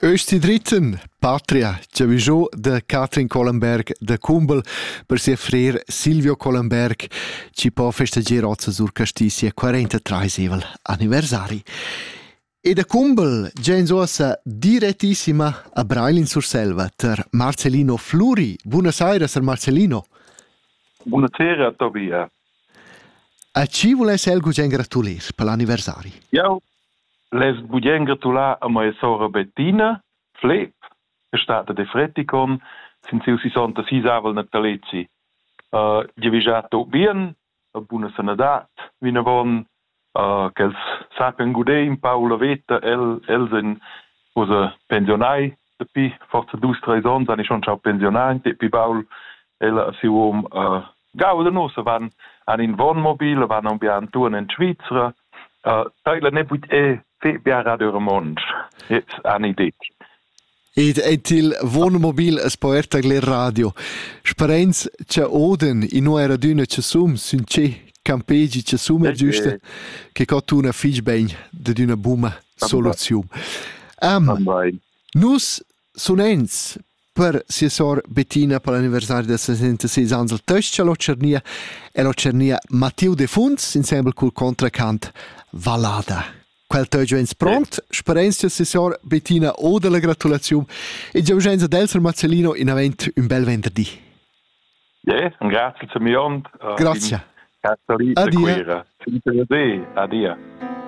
Östi dritten, Patria, Giavigiò de Katrin Kohlenberg de Kumbel per sia frer Silvio Kohlenberg, ci può festeggiare oggi sur castissia 43 anniversari. E da Kumbel, già in sosa direttissima a Brailin sur Selva, ter Marcelino Fluri. Buonasera, Marcelino. Buonasera, Tobia. A ci volesse elgo già gratulir per l'anniversari? Ja, les bugen gratular a mia sora Bettina, Flep, che stata de Freticon, sin seu 66 avel nataleci. Gli vigiato bien, a buona sanadat, vinavon, che els sapen gude in Paula Veta, elsen usa pensionai, depi forza 2-3 ans, han schon ciao pensionai, depi Paul, si gauda nosa, van an in Wohnmobil, van an bian tuan in Schweizer, Teile ne buit biara door mond. Jetzt an idee. Et il Wohnmobil es poeta gler radio. Sperenz c'è oden in no era d'una c'è sum sun c'è campeggi c'è sum è giusta che cot una fich ben d'una buma soluzione. Nus sunens per sia sor Bettina per l'anniversario del 66 anni al Töscia lo Cernia e lo Cernia Matteo De Funz insieme col contracant Vallada. Quel Töscia è pronto, sperenza sia sor Bettina o della gratulazione e già urgenza del Marcelino in avent un bel venerdì. Grazie a me. Grazie. Addio. Addio.